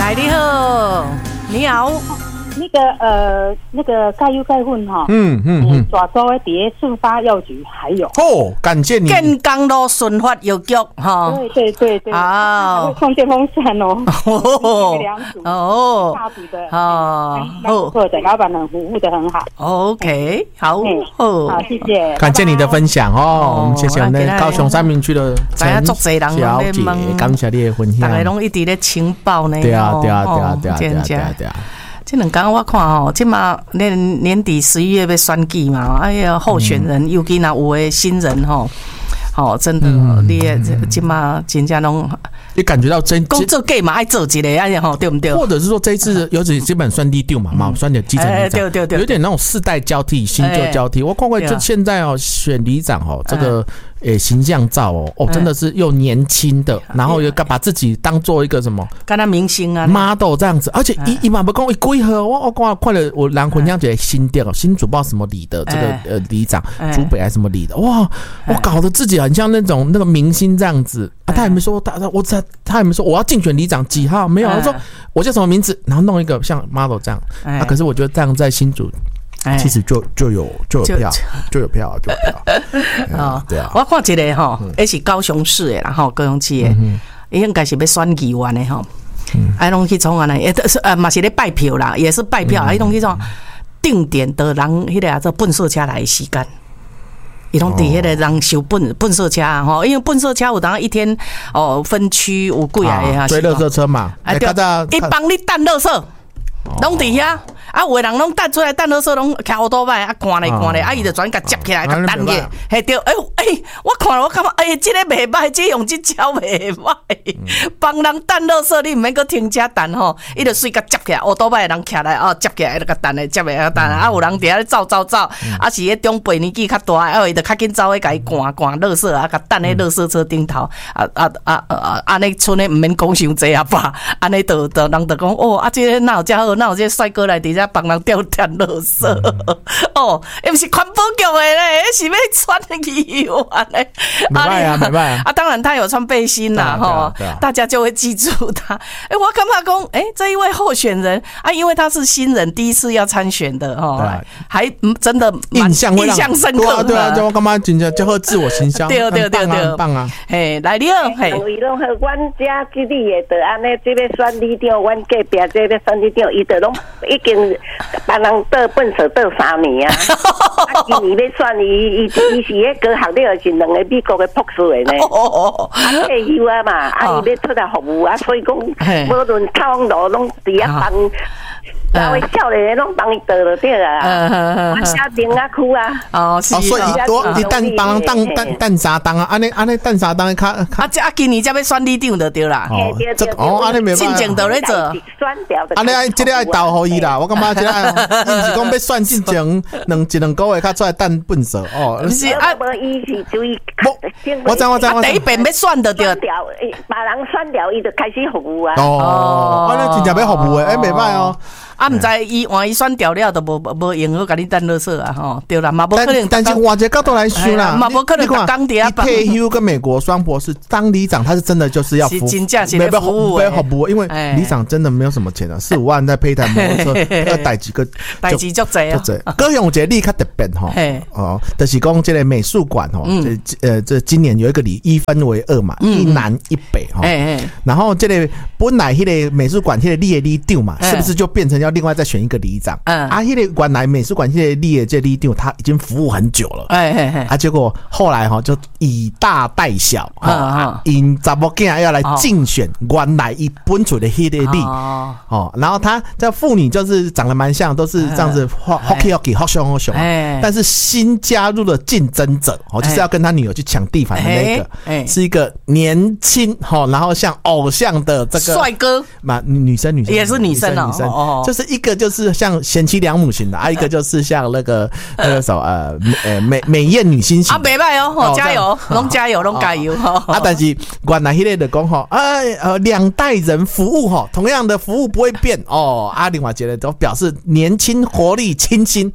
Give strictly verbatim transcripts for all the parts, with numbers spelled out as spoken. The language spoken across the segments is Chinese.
来，你好，你好。 那个呃，那个盖油盖混哈， 嗯嗯嗯， 抓周的底下顺发药局还有哦，感谢你。 健康路顺发药局哈， 对对对对，啊，送电风扇哦，哦，两组哦，大组的哦，不错的，老板很服务的很好。 OK， 好， 好，谢谢， 感谢你的分享哦，我们谢谢我们的高雄三民区的陈小姐，感谢你的分享， 大家拢一直在情报呢， 对啊对啊对啊对啊对啊对啊对啊。 这两天我看吼，即马年年底十一月要选举嘛，哎呀，候选人尤其若有诶新人吼，吼真的，你诶即马真正拢， 你感觉到真讲做假嘛爱做一个，哎呀吼，对不对？ 或者是说这一次尤其基本选立场嘛，嘛选的基层里长， 对对对， 有点那种世代交替、新旧交替。我看过就现在哦，选里长哦，这个。诶、欸，形象照哦，哦，真的是又年轻的，嗯、然后又把自己当做一个什么， 跟他明星啊 model 这样子，而且一一嘛不讲一规盒，我我看看了我蓝魂这样觉得新店哦，新主报什么里的这个呃里长，竹北还是什么里的，哇，我搞得自己很像那种那个明星这样子啊，他也没说他我他他也没说我要竞选里长几号，没有，他说我叫什么名字，然后弄一个像 model 这样啊，可是我觉得这样在新竹。其实就就有就有票，就有票，就有票。 啊，对啊。我看一个吼，也是高雄市的，然后高雄市的，伊应该是要选议员的吼。哎，拢去创啊呢，也是呃，嘛是咧拜票啦，也是拜票，哎，拢去创定点的人迄个啊，做笨色车来的时间。伊拢伫迄个人收笨笨色车吼，因为笨色车有当一天哦分区有几个啊， 追垃圾车嘛， 哎对，伊帮你担垃圾，拢伫遐。啊，有的人拢弹出来，弹垃圾拢开乌多摆，啊，看咧看咧，啊，伊就转甲接起来，甲弹去，嘿对，哎哎，我看了，我感觉，哎，这个袂歹，这用这招袂歹，帮人弹垃圾，你毋免搁停车弹吼，伊就随甲接起来，乌多摆人徛来，哦，接起来，甲弹咧，接起来弹，啊，有人伫遐走走走，啊，是迄中辈年纪较大，啊，伊就较紧走去甲伊赶赶垃圾，啊，甲弹咧垃圾车顶头，啊啊啊啊，安尼剩诶毋免讲伤济啊吧，安尼就就人就讲，哦，啊，这个哪有遮好，哪有这个帅哥来伫遮。帮人掉掉垃圾、嗯、哦，又不是环保局的嘞，是要穿议员嘞。 没办啊，没办啊。 啊，当然他有穿背心啦，哈、啊，大家就会记住他。哎、欸，我感觉讲，哎、欸，这一位候选人啊，因为他是新人，第一次要参选的哈、哦，还真的印象印象深刻。 对啊，对啊，我干嘛真正叫好自我形象？ 对对对对， 很棒啊！ 嘿，来了，嘿。 伊拢好，阮家这里的得安尼，这边选里长，阮隔壁这边选里长，伊得拢已经。帮人倒笨手倒三年啊！啊，今年要选伊，伊伊是迄个学历是两个美国的博士的呢。啊，退休啊嘛，啊，伊要出来服务啊，所以讲无论通路拢伫遐帮。然后少年拢帮伊倒了对啊，我下顶啊哭啊。 哦，是哦，所以我一旦帮人当当当啥当啊，安尼安尼当啥当卡。 啊，这啊今年才要选里长就对啦。 哦，这哦安尼没办法。 进前就咧做。 安尼爱这个爱投互伊啦，我感觉这个，伊是讲要选进前两一两个月较出来当笨手哦。 不是啊，无伊是注意。 我知我知我知。 第一遍要选就对。 把人选了，伊就开始服务啊。 哦，安尼真正要服务诶，哎，袂歹哦。 啊，毋知伊换伊选掉了，都无无用好，甲你等垃圾啊，吼，对啦，嘛无可能。 但是换一个角度来说啦， 嘛无可能当地啊。 退休跟美国双博士当里长，他是真的就是要服务， 没办法服务， 没办法服务，因为里长真的没有什么钱啊，四五万再配一台摩托车，要带几个， 带几足济啊。 高雄有一个例较特别吼，哦，就是讲这个美术馆吼，这呃这今年有一个里一分为二嘛，一南一北哈，然后这个本来迄个美术馆迄个里的里长嘛，是不是就变成要另外再选一个里长？嗯，啊，迄个原来美术馆迄个里的这里长他已经服务很久了，哎哎哎，啊，结果后来哈就以大带小，哈，因查某囝要来竞选原来一本厝的迄个里，哦，然后他这妇女就是长得蛮像，都是这样子，hockey hockey 好凶好凶，但是新加入的竞争者，哦，就是要跟他女儿去抢地盘的那个，是一个年轻哈，然后像偶像的这个帅哥嘛，女生女生也是女生哦， 女生哦，就是一个就是像贤妻良母型的，啊，一个就是像那个那个什么呃呃美美艳女星型啊，没办哦，加油，拢加油，拢加油哈！ 啊，但是原来迄个就讲吼，哎呃两代人服务吼，同样的服务不会变哦。啊，另外一个都表示年轻活力清新。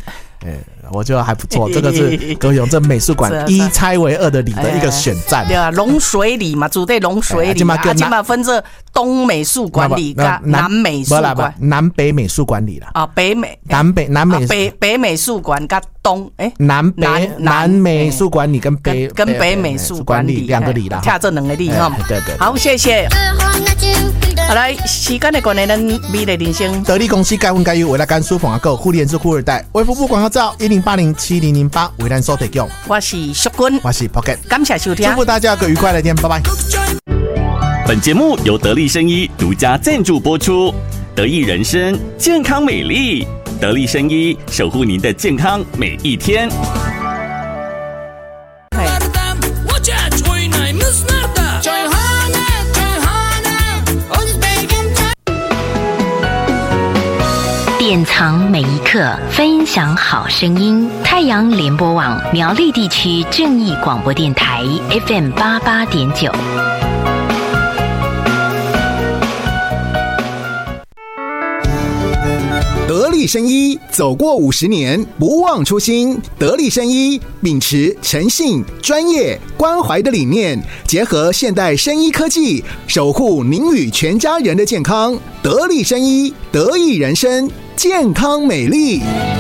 哎，我觉得还不错，这个是高雄这美术馆一拆为二的里的一个选战。 对啊，龙水里嘛，主对龙水里，啊，今嘛分这东美术馆里跟南美术馆， 南北美术馆里啦。 啊，北美、 南北、南美、 北北美术馆跟东哎， 南北南美术馆里跟北跟北美术馆里两个里啦， 跳这两个里哈。 对对， 好，谢谢。好来，时间的关系，咱美丽人生得力公司该分该有为了干书房购，护理是富二代，为服务广告照一零八零七零零八为咱所提供。 我是淑君， 我是 Pocket， 感谢收听， 祝福大家有个愉快的一天，拜拜。 本节目由得力生医独家赞助播出，得意人生健康美丽，得力生医守护您的健康每一天。 典藏每一刻，分享好声音。太阳联播网苗栗地区正义广播电台 F M 八八点九。 得力生医走过五十年，不忘初心。得力生医秉持诚信、专业、关怀的理念，结合现代生医科技，守护您与全家人的健康。得力生医，得意人生，健康美丽。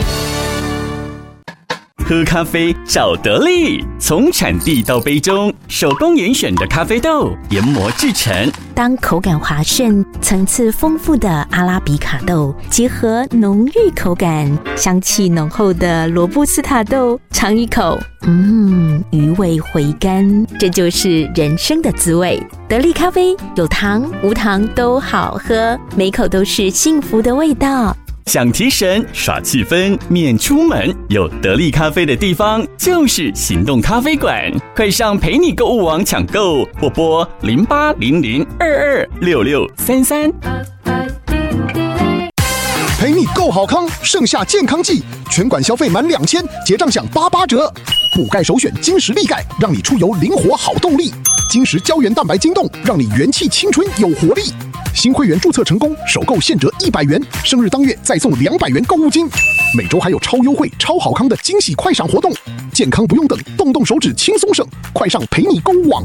喝咖啡找得力，从产地到杯中，手工严选的咖啡豆研磨制成。 当口感滑顺、层次丰富的阿拉比卡豆结合浓郁口感、香气浓厚的罗布斯塔豆，尝一口，嗯，余味回甘，这就是人生的滋味。得力咖啡有糖无糖都好喝，每口都是幸福的味道。 想提神耍气氛免出门，有得力咖啡的地方就是行动咖啡馆，快上陪你购物网抢购，或拨零八零零二二六六三三。 陪你购好康，盛夏健康季，全馆消费满两千，结账享八八折。补钙首选金石力钙，让你出游灵活好动力。金石胶原蛋白晶冻，让你元气青春有活力。新会员注册成功，首购现折一百元，生日当月再送两百元购物金。每周还有超优惠、超好康的惊喜快闪活动，健康不用等，动动手指轻松省，快上陪你购物网。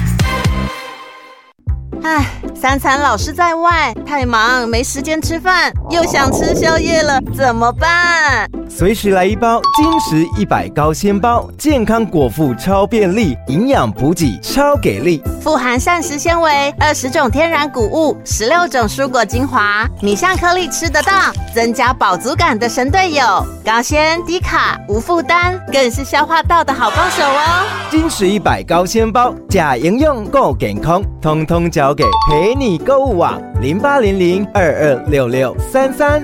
唉，三餐老是在外，太忙没时间吃饭，又想吃宵夜了，怎么办？ 随时来一包金石一百高纤包，健康果腹超便利，营养补给超给力， 富含膳食纤维、二十种天然谷物、十六种蔬果精华，米香颗粒吃得到，增加饱足感的神队友，高纤低卡无负担，更是消化道的好帮手哦。 金石一百高纤包，假营养够健康，通通交给陪你购物网零八零零二二六六三三。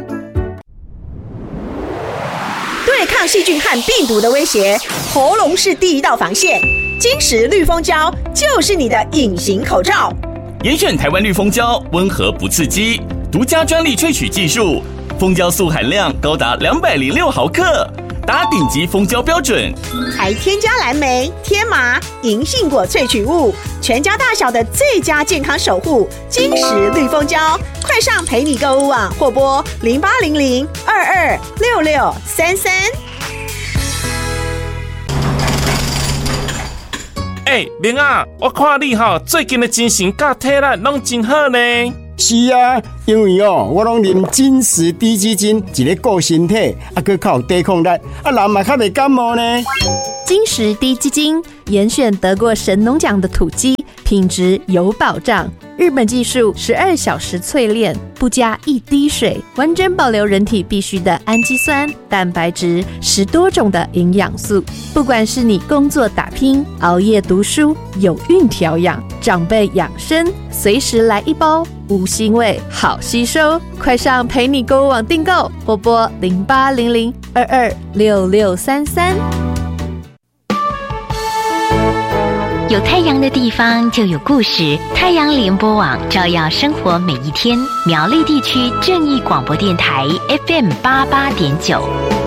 对抗细菌和病毒的威胁，喉咙是第一道防线。金石绿蜂胶就是你的隐形口罩。 严选台湾绿蜂胶，温和不刺激，独家专利萃取技术，蜂胶素含量高达两百零六毫克，达顶级蜂胶标准， 还添加蓝莓、天麻、银杏果萃取物，全家大小的最佳健康守护。金石绿蜂胶，快上陪你购物网或拨零八零零二二六六三三。 哎、欸，明啊，我看你哈最近的精神甲体力拢真好呢。 是啊，因为哦，我拢啉金石低基金，一个顾身体，啊，佮靠抵抗力，啊，人嘛较袂感冒呢。 金石低基金严选得过神农奖的土鸡，品质有保障。日本技术十二小时淬炼，不加一滴水，完整保留人体必需的氨基酸、蛋白质，十多种的营养素。不管是你工作打拼、熬夜读书、有孕调养、长辈养生，随时来一包，无腥味，好吸收。快上陪你购物网订购，或拨零八零零二二六六三三。 有太阳的地方就有故事，太阳联播网照耀生活每一天。苗栗地区正义广播电台 F M 八八点九。